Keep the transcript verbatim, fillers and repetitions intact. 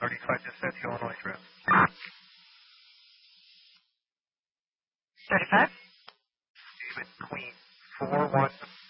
thirty-five dispatch, Illinois through. thirty-five? David Queen, four one